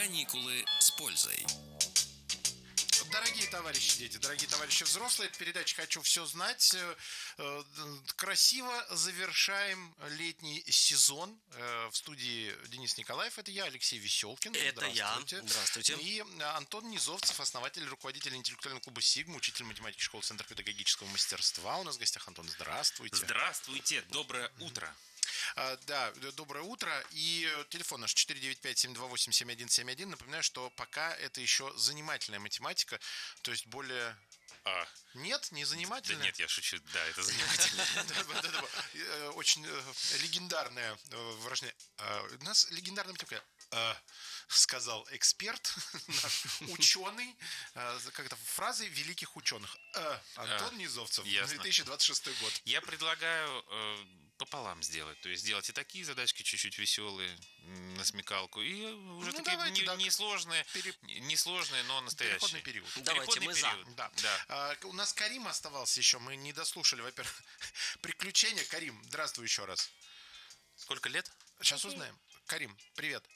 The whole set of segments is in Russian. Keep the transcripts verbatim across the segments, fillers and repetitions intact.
Каникулы с пользой. Дорогие товарищи дети, дорогие товарищи взрослые, это передача «Хочу все знать». Красиво завершаем летний сезон. В студии Денис Николаев, это я, Алексей Веселкин. Это я. Здравствуйте. И Антон Низовцев, основатель, руководитель интеллектуального клуба «Сигма», учитель математики школы Центр педагогического мастерства. У нас в гостях Антон. Здравствуйте. Здравствуйте. Доброе утро. А, да, доброе утро. И телефон наш четыре девять пять семь два восемь семь один семь один. Напоминаю, что пока это еще занимательная математика, то есть более... А, нет, не занимательная? Да нет, я шучу, да, это занимательно. Очень легендарное выражение. У нас легендарная математика. Сказал эксперт, наш ученый, как-то фразы великих ученых. Антон Низовцев, две тысячи двадцать шестой год. Я предлагаю пополам сделать, то есть сделать и такие задачки чуть-чуть веселые на смекалку, и уже ну, такие давайте, не, да, несложные, пере... несложные, но настоящие. Переходный период. Давайте, Переходный мы период. за. Да. Да. А, у нас Карим оставался еще, мы не дослушали, во-первых, приключения. Карим, здравствуй еще раз. Сколько лет? Сейчас узнаем. Карим, привет.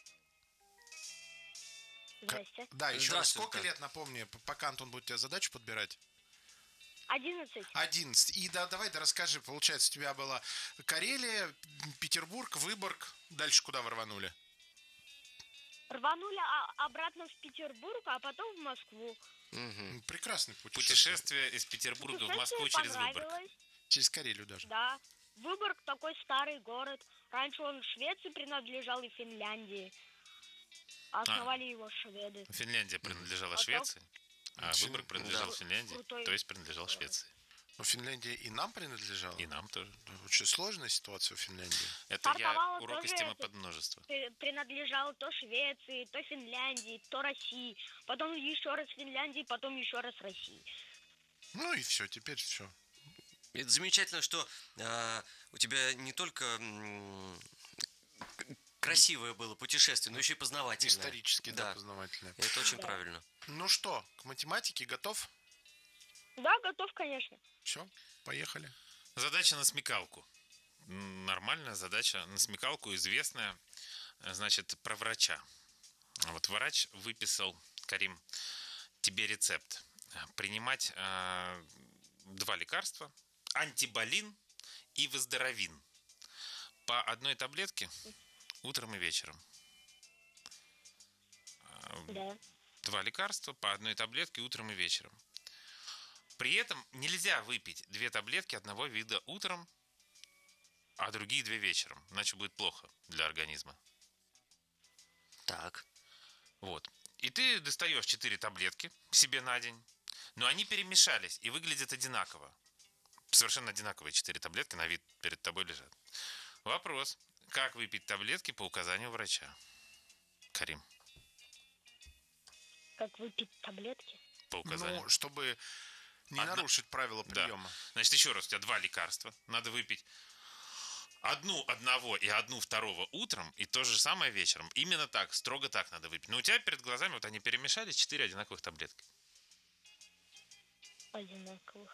Здрасте. Да, еще раз. Сколько да. лет, напомни, пока Антон будет тебе задачу подбирать? Одиннадцать. Одиннадцать. И да, давай, да расскажи, получается, у тебя была Карелия, Петербург, Выборг. Дальше куда вы рванули? Рванули а- обратно в Петербург, а потом в Москву. Угу. Прекрасное путешествие. Путешествие из Петербурга в Путешествие Москву через Выборг. понравилось. Через Карелию даже. Да. Выборг такой старый город. Раньше он Швеции принадлежал и Финляндии. Основали а. его шведы. Финляндия принадлежала Потом... Швеции, а Фин... Выборг принадлежал да. Финляндии, Крутой... то есть принадлежал Швеции. Но Финляндия и нам принадлежала. И нам тоже. Очень сложная ситуация в Финляндии. Это Стартовала я урок из тоже темы это- подмножества. Принадлежал то Швеции, то Финляндии, то России. Потом еще раз Финляндии, потом еще раз России. Ну и все, теперь все. Это замечательно, что э, у тебя не только м- красивое было путешествие, но еще и познавательное. Исторически, да, Да. познавательное. Это очень Да. правильно. Ну что, к математике готов? Да, готов, конечно. Все, поехали. Задача на смекалку. М, Нормальная задача на смекалку, известная. Э, Значит, про врача. Вот врач выписал, Карим, тебе рецепт. Э, Принимать э, два лекарства. Антиболин и выздоровин. По одной таблетке утром и вечером. Э, Да. Два лекарства по одной таблетке утром и вечером. При этом нельзя выпить две таблетки одного вида утром, а другие две вечером. Иначе будет плохо для организма. Так. Вот. И ты достаешь четыре таблетки себе на день, но они перемешались и выглядят одинаково. Совершенно одинаковые четыре таблетки на вид перед тобой лежат. Вопрос. Как выпить таблетки по указанию врача? Карим, Как выпить таблетки? по указанию. Ну, чтобы не Одна- нарушить правила Да. приема. Значит, еще раз, у тебя два лекарства. Надо выпить одну одного и одну второго утром, и то же самое вечером. Именно так, строго так надо выпить. Но у тебя перед глазами вот они перемешались, четыре одинаковых таблетки. Одинаковых.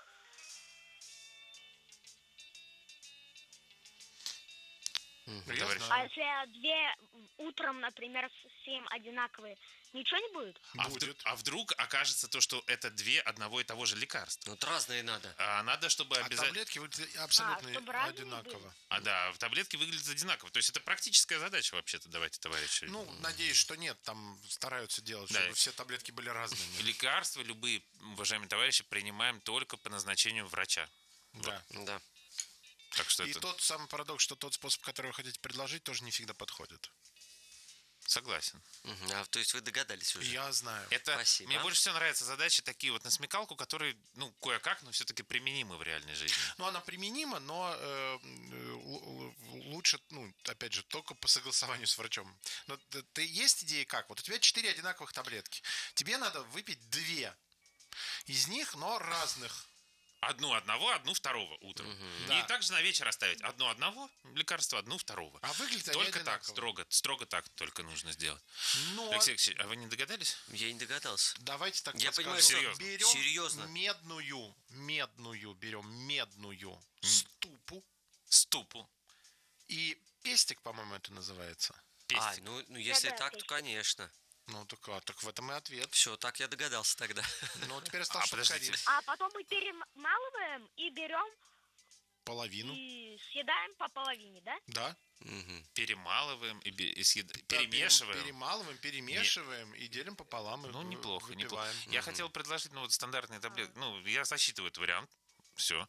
Я Товарищ. знаю. А если две утром, например, семь одинаковые, ничего не будет? А Будет. вдруг, а вдруг окажется то, что это две одного и того же лекарства? Вот разные надо. А надо, чтобы А обязательно... таблетки выглядят абсолютно А, чтобы разные одинаково. были? А да, в таблетке выглядят одинаково. То есть это практическая задача вообще-то, давайте, товарищи. Ну, надеюсь, что нет. Там стараются делать, Да. чтобы все таблетки были разными. Лекарства любые, уважаемые товарищи, принимаем только по назначению врача. Да. Да. Так что И это... тот самый парадокс, что тот способ, который вы хотите предложить, тоже не всегда подходит. Согласен. Мгм. А, то есть вы догадались уже? Я знаю. Это Спасибо. мне больше всего нравятся задачи такие вот на смекалку, которые, ну, кое-как, но все-таки применимы в реальной жизни. Ну, она применима, но э, л- л- лучше, ну, опять же, только по согласованию с врачом. Но т- ты есть идеи как? Вот у тебя четыре одинаковых таблетки. Тебе надо выпить две из них, но разных. Одну одного, одну второго утром. Да. И также на вечер оставить одно одного лекарство, одну второго. А выглядят они Только так, одинаково. строго, строго так только нужно сделать. Но Алексей Алексеевич, а вы не догадались? Я не догадался. давайте так Я подскажу. понимаю, что- Серьезно. Берем Серьезно? медную, медную, берем медную ступу Ступу. и пестик, по-моему, это называется. А, Пестик. ну, ну если Да-да, так, то точно. конечно. Ну, так, а, так в этом и ответ. Все, так я догадался тогда. Ну, теперь осталось, А, что подождите. Карим. А потом мы перемалываем и берем Половину. и съедаем по половине, да? Да. Мгм. Перемалываем и, бе- и съед- Да, перемешиваем. перем- Перемалываем, перемешиваем и делим пополам. и Ну, в- неплохо, неплохо. выпиваем. Я хотел предложить, ну, вот стандартные таблетки. Ну, я засчитываю этот вариант. Все.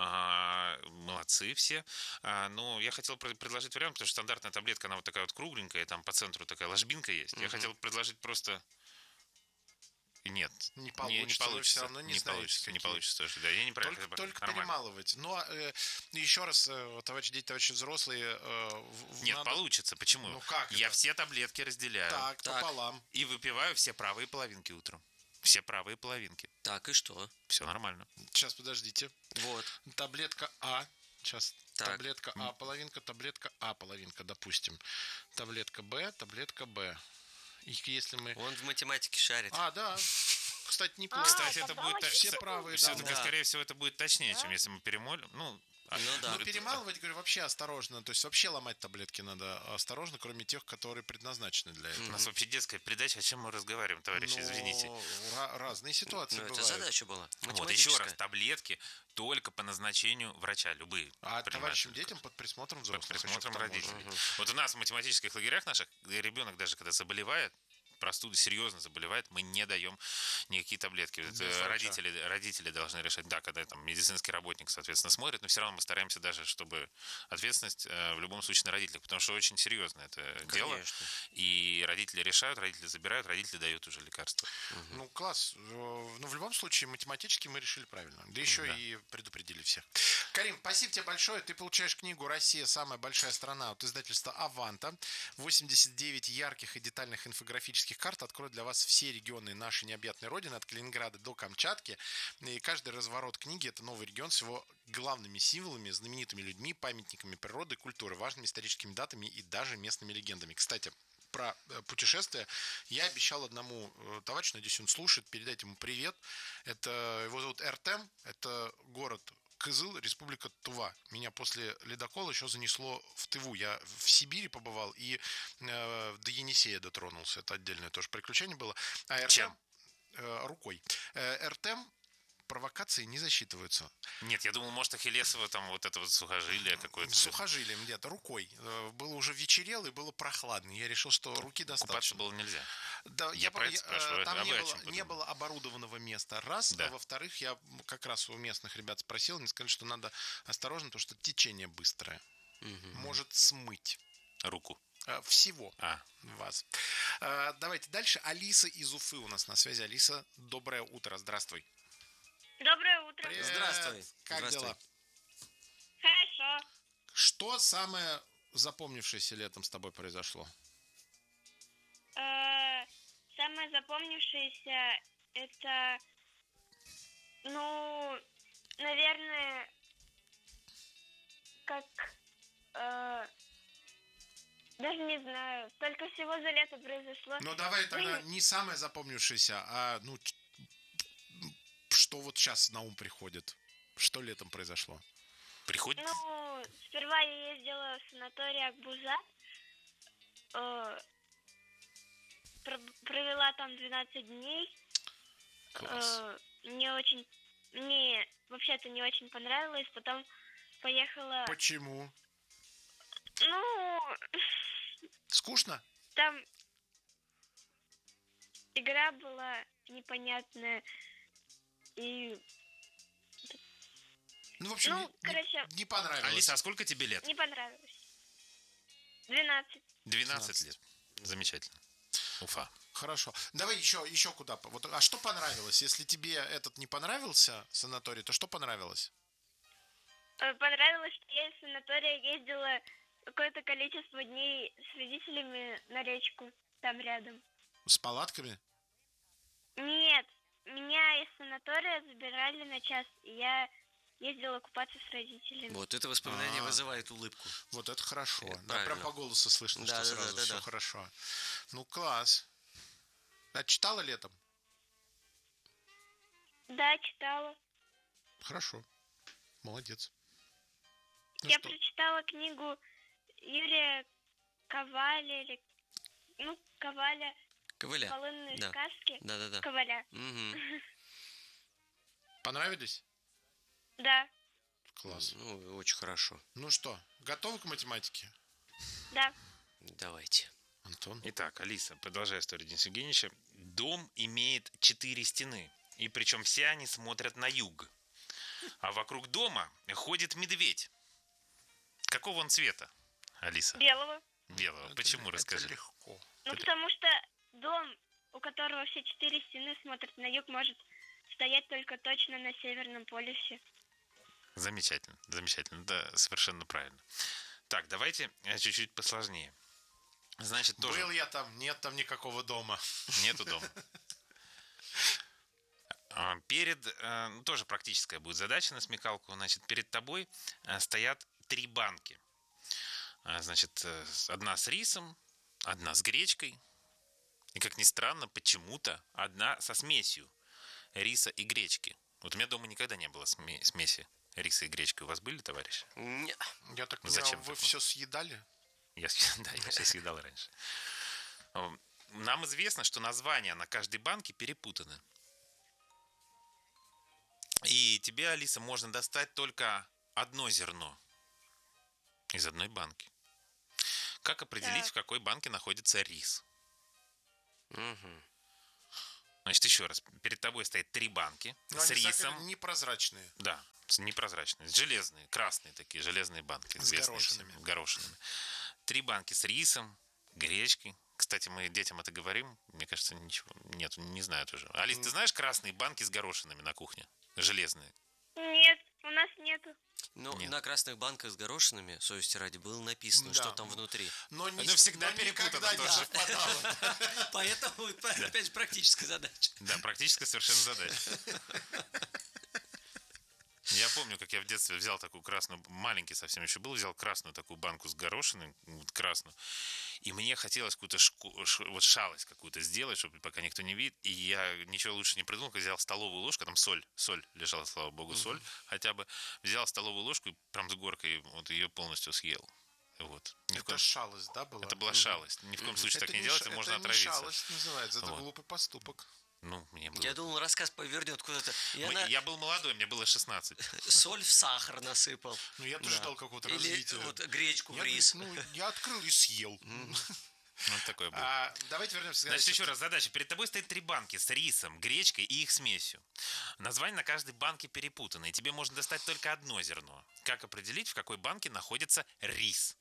Молодцы все. А, но я хотел пред- предложить вариант, потому что стандартная таблетка, она вот такая вот кругленькая, там по центру такая ложбинка есть. Я Мгм. хотел предложить просто... Нет. Не Не, получится, не вы всё получится. равно не не знаете, получится, не какие. получится тоже. Да, я неправильно Только, хотел только нормально. перемалывать. Ну, а, э, еще раз, э, товарищи дети, товарищи взрослые, э, в- в- Нет, надо- получится. Почему? Ну, как Я это? все таблетки разделяю. Так, Так. пополам. И выпиваю все правые половинки утром. Все правые половинки. Так, и что? Все нормально. Сейчас, подождите. Вот. Таблетка А. Сейчас. Так. Таблетка А половинка, таблетка А половинка, допустим. Таблетка Б, таблетка Б. И если мы... Он в математике шарит. А, да. Кстати, неплохо. А, Кстати, это тогда будет... вообще все все- правые, Все-таки, да. скорее всего, это будет точнее, Да. чем если мы перемолим. Ну, а- Ну да. Ну, это- перемалывать, говорю, вообще осторожно. То есть вообще ломать таблетки надо осторожно, кроме тех, которые предназначены для этого. У нас вообще детская передача, о чем мы разговариваем, товарищи, Но извините. ра- разные ситуации Ну, это бывают. задача была. Вот, еще раз, математическая. таблетки только по назначению врача, любые. А принимаются. товарищам детям под присмотром Под взрослых. еще присмотром к тому же. родителей. Вот у нас в математических лагерях наших ребенок даже когда заболевает, простуда серьезно заболевает, мы не даем никакие таблетки. Это Без врача. родители, родители должны решать. Да, когда там медицинский работник, соответственно, смотрит, но все равно мы стараемся даже, чтобы ответственность э, в любом случае на родителях, потому что очень серьезно это дело. Конечно. И родители решают, родители забирают, родители дают уже лекарства. Ну, класс. Э, Ну, в любом случае, математически мы решили правильно. Да еще Да. и предупредили всех. Карим, спасибо тебе большое. Ты получаешь книгу «Россия. Самая большая страна» от издательства «Аванта». восемьдесят девять ярких и детальных инфографических карт откроют для вас все регионы нашей необъятной родины, от Калининграда до Камчатки. И каждый разворот книги – это новый регион с его главными символами, знаменитыми людьми, памятниками природы, культуры, важными историческими датами и даже местными легендами. Кстати, про э, путешествия я обещал одному э, товарищу, надеюсь, он слушает, передать ему привет. Это его зовут Эртем, это город Кызыл, республика Тува. Меня после ледокола еще занесло в Тыву. Я в Сибири побывал и э, до Енисея дотронулся. Это отдельное тоже приключение было. А Эртем, Чем? э, рукой. Э, Эртем провокации не засчитываются. Нет, я думал, может, Ахиллесово там вот это вот сухожилие какое-то. Сухожилием где-то, рукой. Э, Было уже вечерело и было прохладно. Я решил, что руки Купаться достаточно. было нельзя. Да, Я про это э, спрашиваю, Там а не вы о было, чем не подумали? было оборудованного места, раз. Да. А во-вторых, я как раз у местных ребят спросил, они сказали, что надо осторожно, потому что течение быстрое. Мгм. Может смыть Руку. э, всего А, вас. Э, Давайте дальше. Алиса из Уфы у нас на связи. Алиса, доброе утро. Здравствуй. Доброе утро. Привет. Здравствуй. Как Здравствуй. дела? Хорошо. Что самое запомнившееся летом с тобой произошло? Э, Самое запомнившееся это, ну, наверное, как, э, даже не знаю, столько всего за лето произошло. Ну, давай тогда не самое запомнившееся, а ну ч- что вот сейчас на ум приходит? Что летом произошло? приходит? Ну, сперва я ездила в санаторий Акбузат, э, про- провела там двенадцать дней. Класс. Э, Мне очень, мне вообще-то не очень понравилось. Потом поехала, Почему? ну, Скучно? там игра была непонятная. И Ну, в общем, Ну, не- не, короче- не понравилось. Алиса, а сколько тебе лет? не понравилось. двенадцать. двенадцать лет. Замечательно. Уфа. Хорошо. Давай еще, еще куда. по- Вот, а что понравилось? Если тебе этот не понравился, санаторий, то что понравилось? Э, Понравилось, что я из санатория ездила какое-то количество дней с родителями на речку, там рядом. С палатками? Нет, меня из санатория забирали на час, и я ездила купаться с родителями. Вот это воспоминание А. вызывает улыбку. Вот это хорошо. Это Да, прям правильно. по голосу слышно, Да, что да, сразу да, да, все да. хорошо. Ну, класс. А читала летом? Да, читала. Хорошо. Молодец. Ну я что? прочитала книгу Юрия Коваля, или, ну, Коваля Ковыля. полынные Да. сказки Да-да-да. Коваля. Мгм. Понравились? Да, Класс. Ну, очень хорошо. Ну что, готовы к математике? да. Давайте. Антон? Итак, Алиса, продолжая историю Дениса Евгеньевича. Дом имеет четыре стены, и причем все они смотрят на юг. А вокруг дома ходит медведь. Какого он цвета, Алиса? Белого. Белого. Это- Почему, это расскажи. легко. Ну, потому что дом, у которого все четыре стены смотрят на юг, может стоять только точно на Северном полюсе. Замечательно, замечательно. Да, совершенно правильно. Так, давайте э, чуть-чуть посложнее. Значит, тоже Был я там, нет там никакого дома. нету дома. А, Перед, э, ну, тоже практическая будет задача на смекалку. Значит, перед тобой э, стоят три банки. А, Значит, э, с- одна с рисом, одна с гречкой. И, как ни странно, почему-то одна со смесью риса и гречки. Вот у меня дома никогда не было сме- смеси риса и гречки. У вас были, товарищи? Не. Я так Ну, понимаю, зачем вы такое? все съедали? Я, с- да, я все съедал раньше. О, Нам известно, что названия на каждой банке перепутаны. И тебе, Алиса, можно достать только одно зерно из одной банки. Как определить, Так. в какой банке находится рис? Мгм. Значит, еще раз. Перед тобой стоит три банки Ну, с они рисом. закрыты, непрозрачные. Да, с- непрозрачные, железные, красные такие, железные банки. С известные всем, горошинами. горошинами. Три банки с рисом, гречкой. Кстати, мы детям это говорим. Мне кажется, ничего. Нет, не знают уже. Алис, ты знаешь красные банки с горошинами на кухне? Железные. Нет, у нас нету. Ну, Нет. на красных банках с горошинами, совести ради, было написано, Да. что там внутри. Но, не, Ну, всегда но перепутано никогда не тоже. совпадало. Поэтому, опять же, практическая задача. Да, практически совершенно задача. Я помню, как я в детстве взял такую красную, маленький совсем еще был, взял красную такую банку с горошиной, вот красную, и мне хотелось какую-то шку- ш- вот шалость какую-то сделать, чтобы пока никто не видит, и я ничего лучше не придумал, как взял столовую ложку, там соль, соль лежала, слава богу, соль хотя бы, взял столовую ложку и прям с горкой вот ее полностью съел. Вот. Ни в Это коем- шалость, да, была? это была шалость. Ни в коем случае Это так не не делайте, ша- можно это не отравиться. шалость называется, это Вот. глупый поступок. Ну, мне было... Я думал, рассказ повернет куда-то. И Мы- она Я был молодой, мне было шестнадцать. соль в сахар насыпал. Ну, я тоже Да. ждал какого-то Или развития. вот гречку Я, в рис. ну, я открыл и съел. Вот такое было. А, давайте вернемся к Значит, задаче. еще раз, задача. Перед тобой стоит три банки с рисом, гречкой и их смесью. Названия на каждой банке перепутаны, и тебе можно достать только одно зерно. Как определить, в какой банке находится рис?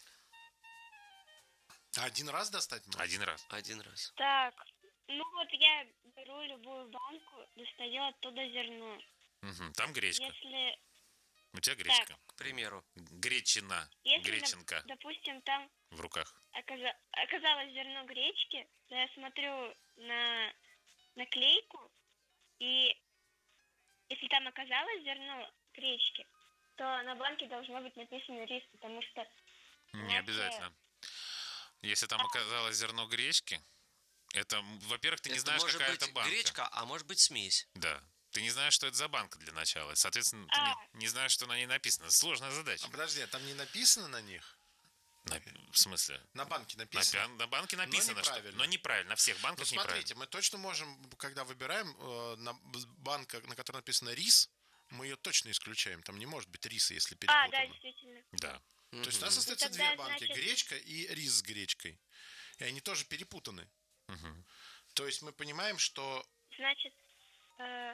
Один раз достать можно? Один раз. Один раз. Так, ну вот я беру любую банку, достаю оттуда зерно. Мгм, Там гречка. Если, У тебя гречка. К примеру. Гречина. если Греченка допустим, там в руках. оказа- оказалось зерно гречки, то я смотрю на наклейку, и если там оказалось зерно гречки, то на банке должно быть написано рис, потому что Не Иначе- обязательно. Если там оказалось зерно гречки, это, м, во-первых, ты не Это знаешь, может какая быть это банка. гречка, а может быть смесь. Да. Ты не знаешь, что это за банка для начала. Соответственно, ты А. не, не знаешь, что на ней написано. Сложная задача. А подожди, а там не написано на них? На- в смысле? На банке На, написано? пя- на банке написано, что... неправильно. Но неправильно. На всех Ну, банках смотрите, неправильно. мы точно можем, когда выбираем э, на б- банка, на которой написано рис, мы ее точно исключаем. Там не может быть риса, если А, да, перепутано. действительно. Да. То есть у нас остается Ну, тогда, две банки. значит- Гречка и рис с гречкой. И они тоже перепутаны. Мгм. То есть мы понимаем, что... Значит, э,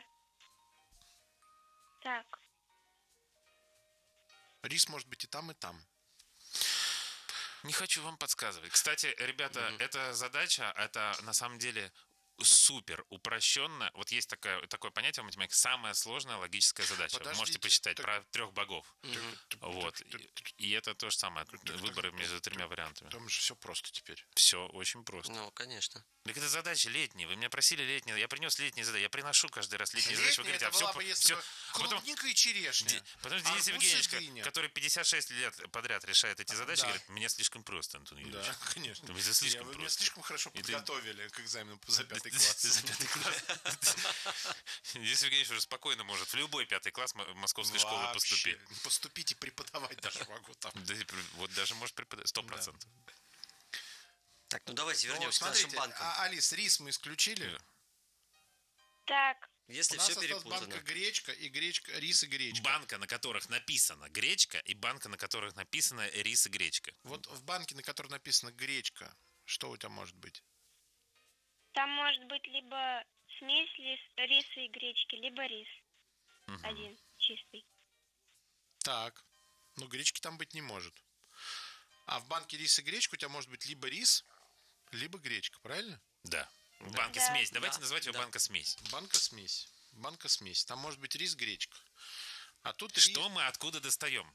так, Рис может быть и там, и там. Не хочу вам подсказывать. Кстати, ребята, эта задача, это на самом деле супер упрощенно. Вот есть такое, такое понятие в математике — самая сложная логическая задача. Вы можете Подождите, почитать так- про трех богов. Т- Вот. т- т- т- И это то же самое. так- Выборы так- между тремя вариантами. Там же все просто теперь. Все очень просто. Ну, конечно. Так это задачи летние. Вы меня просили летние. Я принес летние задачи. Я приношу каждый раз летние задачи. Вы Летняя говорите, а это все... была бы, если бы А потом, клубника и черешня. Де- потом Денис Арбуз и Евгеньевич, дыня. который пятьдесят шесть лет подряд решает эти задачи, Да. говорит, мне слишком просто, Антон Юрьевич. Да, конечно. Ну, это слишком Я- вы меня просто. слишком хорошо И ты- подготовили к экзамену за пятый класс. За пятый класс. Денис Евгеньевич уже спокойно может в любой пятый класс мо- московской школы Вообще. поступить. Поступить и преподавать даже могу там. Да, и при- вот даже может преподавать. Сто процентов. Так, ну давайте Ну, вернемся к нашим смотрите, банкам. а, Алис, рис мы исключили. Так, Если У нас все осталась перепутано. банка гречка и гречка, рис и гречка. Банка, на которых написано гречка, и банка, на которых написано рис и гречка. Вот в банке, на которой написано гречка, что у тебя может быть? там может быть либо смесь лис- риса и гречки, либо рис. Один, чистый. Так, ну гречки там быть не может. А в банке рис и гречка у тебя может быть либо рис, либо гречка, правильно? Да. В банке Да. смесь. Давайте Да, называть ее да. банка смесь. Банка смесь. Банка смесь. Там может быть рис, гречка. А тут Что рис... мы откуда достаем?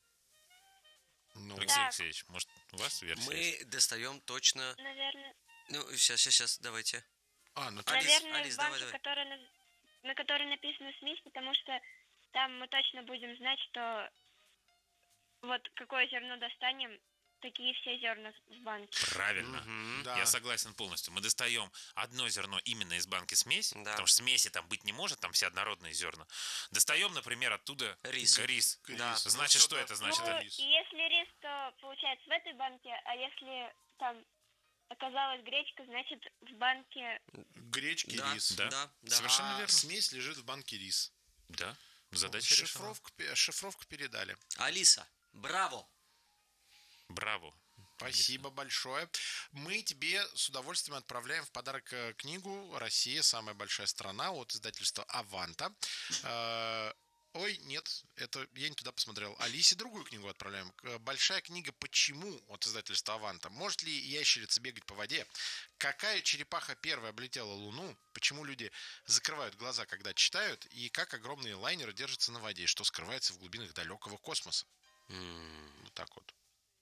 Ну, Алексей Так. Алексеевич, может, у вас версия есть? Мы достаем точно... Наверное, Ну, сейчас, сейчас, сейчас, давайте. а, ну, то- Алис, наверное, Алис, в банке, давай, давай. которая на... на которой написана смесь, потому что там мы точно будем знать, что вот какое зерно достанем, такие все зерна в банке. Правильно. Мгм. да. Я согласен полностью. Мы достаем одно зерно именно из банки смесь, Да. потому что смеси там быть не может, там все однородные зерна. Достаем, например, оттуда Рис. рис. Да. Рис. Ну, Значит, всё, что да. это значит? Ну, рис. если рис, то получается в этой банке, а если там оказалась гречка, значит в банке... Гречки, Да, рис. Да. да, да. Совершенно А верно. смесь лежит в банке рис. Да. Задача решена. Шифровку, пе- шифровку передали. Алиса, браво! Браво. Спасибо большое. Мы тебе с удовольствием отправляем в подарок э, книгу «Россия. Самая большая страна» от издательства «Аванта». Э, Ой, нет, это я не туда посмотрел. Алисе другую книгу отправляем. Э, Большая книга «Почему» от издательства «Аванта». Может ли ящерица бегать по воде? Какая черепаха первая облетела Луну? Почему люди закрывают глаза, когда читают? И как огромные лайнеры держатся на воде? И что скрывается в глубинах далекого космоса? М, Вот так вот.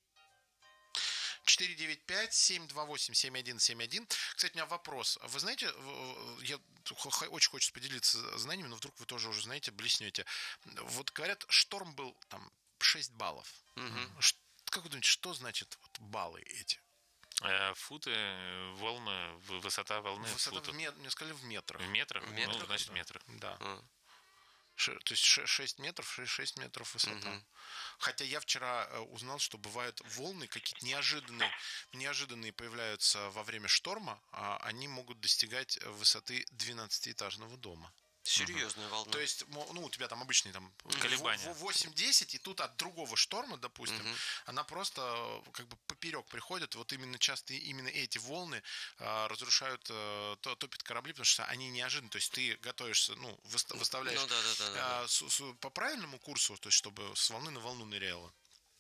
четыре девять пять семь два восемь семь один семь один. Кстати, у меня вопрос. Вы знаете, в- я х- х- очень хочется поделиться знаниями, но вдруг вы тоже уже знаете, блеснете. Вот говорят, шторм был там шесть баллов. мгм. Ш- Как вы думаете, что значит вот баллы эти? Э, Футы, э, волны, в- высота волны в Высота в футах. мет- мне сказали в метрах. В метрах? В метрах, Ну, значит, в да. метрах. Да. А. Ше- то есть ше- шесть метров, ше- шесть метров высота. Мгм. Хотя я вчера э, узнал, что бывают волны какие-то неожиданные, неожиданные появляются во время шторма, а они могут достигать э, высоты двенадцатиэтажного дома. Серьезная волна. То есть, мо- ну, у тебя там обычные там Колебания. в- в- восемь-десять, и тут от другого шторма, допустим, Мгм. она просто э, как бы поперек приходит. Вот именно часто именно эти волны э, разрушают, э, то- топят корабли, потому что они неожиданно. То есть ты готовишься, ну, выста- выставляешь Ну да, да, да, да. а, с- с- по правильному курсу, то есть чтобы с волны на волну ныряло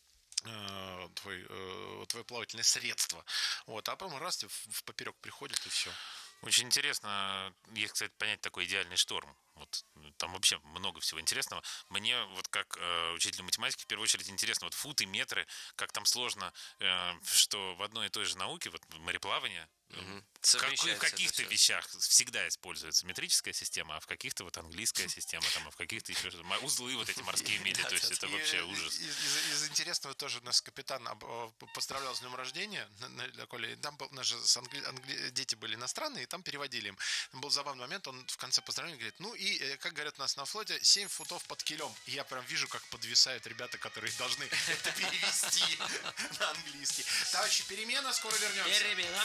э, твой, э, твое плавательное средство. Вот, а потом раз тебе в, в поперек приходит и все. Очень интересно, если, кстати, понять такой идеальный шторм. Вот там вообще много всего интересного. Мне вот как э, учителю математики в первую очередь интересно вот футы, метры, как там сложно, э, что в одной и той же науке, вот мореплавание, Мгм. в, какой- в Совмещается это каких-то всё. вещах всегда используется метрическая система, а в каких-то вот английская система, там, а в каких-то еще что-то. Мо- узлы вот эти морские мили, то есть это И, вообще э, ужас. Из, из- из интересного тоже нас капитан об- э, поздравлял с днем рождения. на- на- на Коле. Там был, у нас же с англи- англи- дети были иностранные, и там переводили им. Там был забавный момент, он в конце поздравления говорит, ну и, э, как говорят у нас на флоте, семь футов под килем. И я прям вижу, как подвисают ребята, которые должны это перевести на английский. Товарищи, перемена, скоро вернемся. Перемена.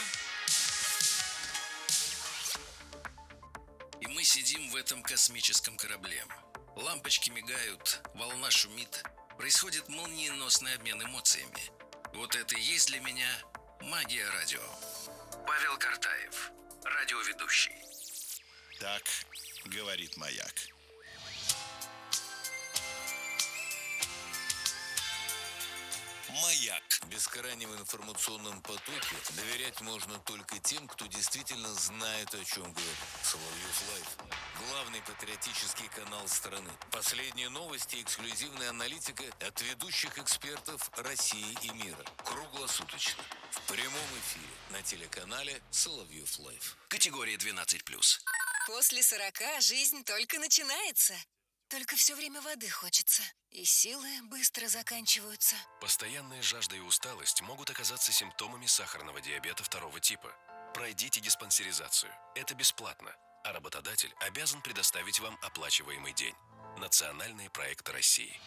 И мы сидим в этом космическом корабле. Лампочки мигают, волна шумит. Происходит молниеносный обмен эмоциями. Вот это и есть для меня магия радио. Павел Картаев, радиоведущий. Так говорит маяк. Маяк. В бескрайнем информационном потоке доверять можно только тем, кто действительно знает, о чем говорит. Соловьев Лайв. Главный патриотический канал страны. Последние новости и эксклюзивная аналитика от ведущих экспертов России и мира. Круглосуточно. В прямом эфире на телеканале Соловьев Лайв. Категория двенадцать плюс. После сорока жизнь только начинается. Только все время воды хочется. И силы быстро заканчиваются. Постоянная жажда и усталость могут оказаться симптомами сахарного диабета второго типа. Пройдите диспансеризацию. Это бесплатно. А работодатель обязан предоставить вам оплачиваемый день. Национальные проекты России.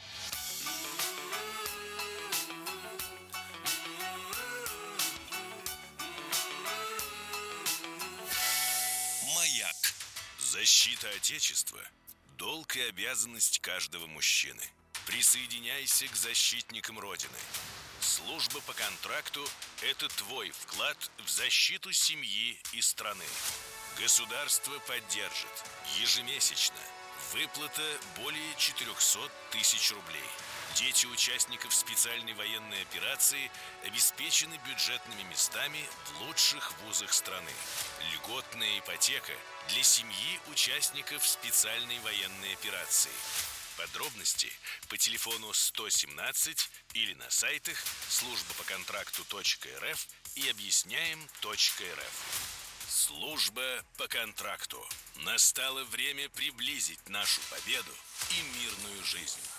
Защита Отечества – долг и обязанность каждого мужчины. Присоединяйся к защитникам Родины. Служба по контракту – это твой вклад в защиту семьи и страны. Государство поддержит. Ежемесячно. Выплата более четыреста тысяч рублей. Дети участников специальной военной операции обеспечены бюджетными местами в лучших вузах страны. Льготная ипотека для семьи участников специальной военной операции. Подробности по телефону сто семнадцать или на сайтах служба по контракту точка эр эф и объясняем точка эр эф. Служба по контракту. Настало время приблизить нашу победу и мирную жизнь.